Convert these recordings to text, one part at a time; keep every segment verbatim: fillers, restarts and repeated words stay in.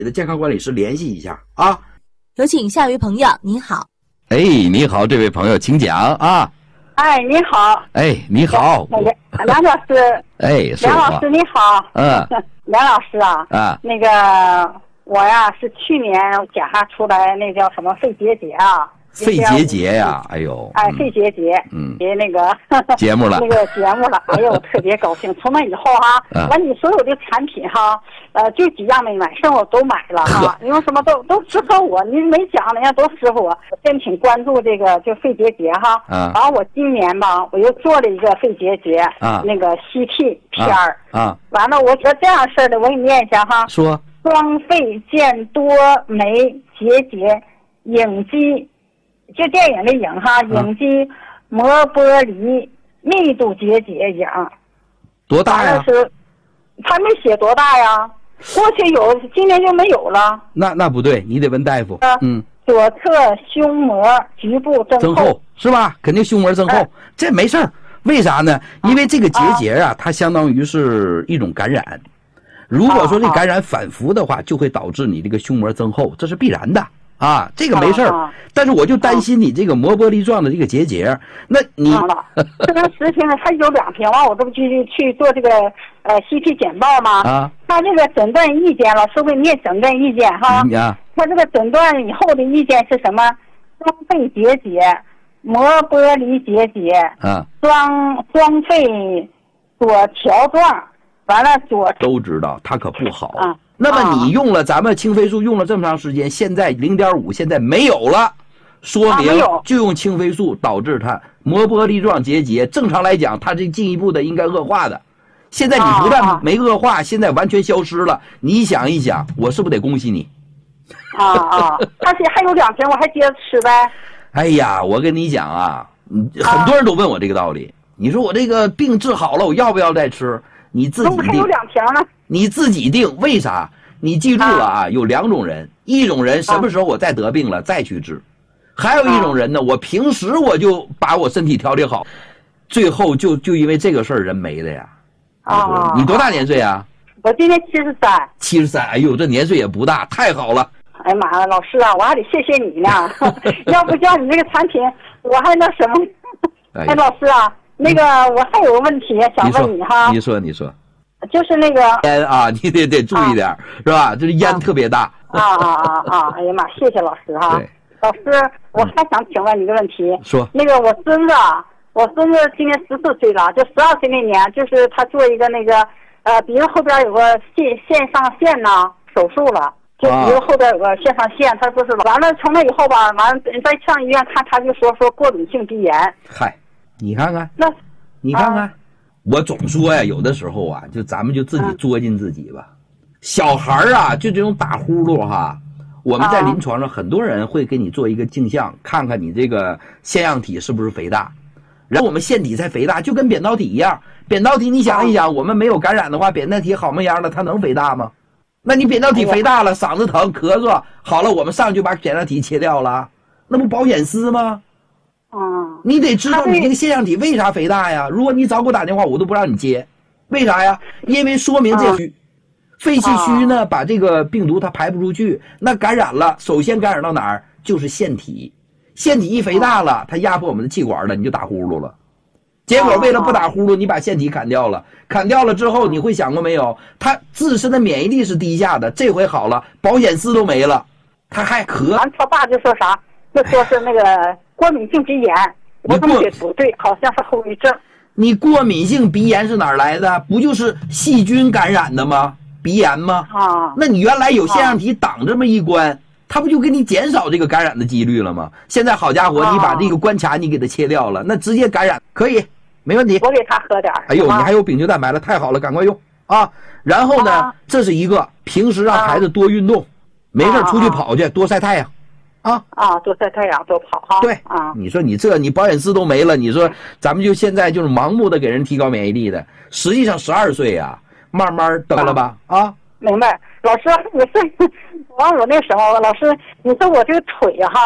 你的健康管理师联系一下啊。 有请下一位朋友，您好。 哎，你好，这位朋友，请讲啊。 哎，你好。 哎，你好。 那个梁老师。 哎， 梁老师你好。 嗯。 梁老师啊。 啊。 那个我呀是去年检查出来那叫什么肺结节啊。 肺结节呀，哎呦。 哎，肺结节。 嗯。 别那个。 节目了。 那个节目了，哎呦，特别高兴。从那以后哈，完你所有的产品哈，呃，就几样没买，剩我都买了哈，因为什么都都适合我。你没讲人家都适合我，真挺关注这个就肺结节哈。 啊。 然后我今年吧，我又做了一个肺结节啊， 那个 C T 片儿啊。 完了，我说这样式的，我给你念一下哈。 说。 双肺见多酶结节隐肌，就电影的影哈，隐肌膜剥离密度结节影。 多大呀？ 是，他没写多大呀。过去有，今年就没有了。 那那不对，你得问大夫。 啊、 嗯。 左侧胸膜局部增厚。 增厚是吧？肯定胸膜增厚，哎、这没事儿。为啥呢？因为这个结节啊，啊它相当于是一种感染。如果说这感染反复的话，啊、就会导致你这个胸膜增厚，这是必然的。啊，这个没事儿、啊，但是我就担心你这个膜玻璃状的这个结节，那你这个十瓶他有两瓶完，我这不去去做这个呃 C T 简报吗？ 啊， 他这个诊断意见，老师会念诊断意见哈。 嗯、啊， 他这个诊断以后的意见是什么？双肺结节、膜玻璃结节， 啊， 双双肺左条状，完了左都知道，他可不好啊。 那么你用了咱们青霉素用了这么长时间，现在 零点五 现在没有了，说明就用青霉素导致它膜玻璃状结节，正常来讲它这进一步的应该恶化的，现在你不但没恶化，现在完全消失了，你想一想，我是不是得恭喜你？ 啊啊，而且还有两瓶我还接着吃呗。 哎呀，我跟你讲啊，很多人都问我这个道理，你说我这个病治好了，我要不要再吃？你自己定。 还有两瓶呢。 你自己定，为啥？你记住了啊，有两种人，一种人什么时候我再得病了再去治，还有一种人呢，我平时我就把我身体调理好，最后就就因为这个事儿人没了呀。 啊， 你多大年岁啊？ 我今年七十三。 七十三，哎呦，这年岁也不大，太好了。 哎呀妈呀，老师啊，我还得谢谢你呢，要不叫你这个产品，我还那什么。哎，哎老师啊，那个我还有个问题想问你哈。 你说，你说。 就是那个烟啊，你得得注意点，啊、是吧？这是烟特别大。 啊啊啊啊！哎呀妈，谢谢老师哈。 对， 老师，我还想请问你一个问题。 说。 那个我孙子，我孙子今年十四岁了，就十二岁那年，就是他做一个那个呃，鼻子后边有个线线上腺呢，手术了。就鼻子后边有个线上腺，他不是完了，从那以后吧，完了再上医院看，他就说说过敏性鼻炎。 嗨，你看看。 那， 你看看。啊我总说呀，有的时候啊，就咱们就自己作践自己吧。小孩啊，就这种打呼噜哈，我们在临床上很多人会给你做一个镜像，看看你这个腺样体是不是肥大。然后我们腺体才肥大，就跟扁桃体一样。扁桃体你想一想，我们没有感染的话，扁桃体好么样的，它能肥大吗？那你扁桃体肥大了，嗓子疼、咳嗽，好了，我们上去就把扁桃体切掉了，那不保险丝吗？ 嗯， 你得知道你这个腺样体为啥肥大呀？如果你早给我打电话，我都不让你接，为啥呀？因为说明这虚，肺气虚呢，把这个病毒它排不出去，那感染了，首先感染到哪儿？就是腺体，腺体一肥大了，它压迫我们的气管了，你就打呼噜了。结果为了不打呼噜，你把腺体砍掉了，砍掉了之后，你会想过没有？它自身的免疫力是低下的，这回好了，保险丝都没了，它还咳。 完，他爸就说啥？就说是那个过敏性鼻炎，我感觉不对，好像是后遗症。 你过敏性鼻炎是哪儿来的？不就是细菌感染的吗？鼻炎吗？ 啊， 那你原来有腺样体挡这么一关，它不就给你减少这个感染的几率了吗？现在好家伙，你把这个关卡你给它切掉了，那直接感染可以，没问题。 我给他喝点。 哎呦，你还有丙球蛋白了，太好了，赶快用啊！然后呢，啊、这是一个平时让孩子多运动，啊、没事出去跑去，多晒太阳。啊啊！多晒太阳，多跑哈。 对啊， 你说你这你保险丝都没了，你说咱们就现在就是盲目的给人提高免疫力的，实际上十二岁啊，慢慢得了吧啊。 明白，老师，你是完我那什么，老师，你说我这个腿哈，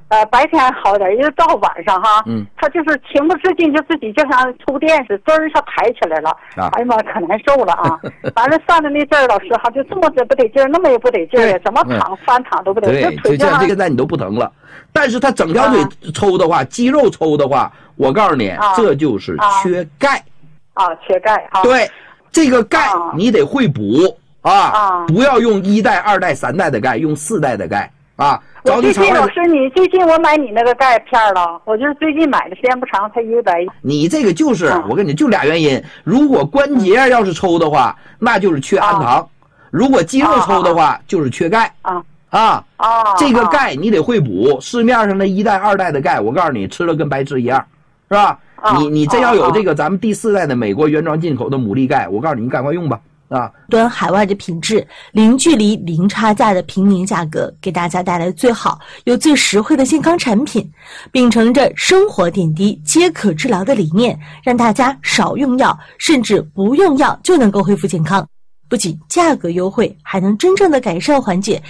呃，白天好点，一直到晚上哈， 嗯， 他就是情不自禁就自己就像触电似的，墩儿一下抬起来了， 啊、 哎呀妈，可难受了啊！完了上的那阵儿，老师哈，就这么也不得劲儿，那么也不得劲儿，怎么躺、嗯、翻躺都不得劲儿， 对，就像这个在你都不疼了。但是他整条腿抽的话，啊、肌肉抽的话，我告诉你，啊、这就是缺钙。 啊，缺钙啊。 对，这个钙你得会补啊，啊不要用一代、二代、三代的钙，用四代的钙。啊， 我最近老师，你最近我买你那个钙片了，我就是最近买的，时间不长，才一个多月。 你这个就是，嗯、我跟你就俩原因，如果关节要是抽的话，嗯、那就是缺氨糖；啊、如果肌肉抽的话，啊、就是缺钙。啊啊啊！这个钙你得会补，市面上的一代、二代的钙，我告诉你，吃了跟白吃一样，是吧？啊、你你真要有这个咱们第四代的美国原装进口的牡蛎钙，我告诉你，你赶快用吧。啊， 端海外的品质，零距离、零差价的平民价格，给大家带来最好又最实惠的健康产品，秉承着生活点滴皆可治疗的理念，让大家少用药，甚至不用药就能够恢复健康。不仅价格优惠，还能真正的改善缓解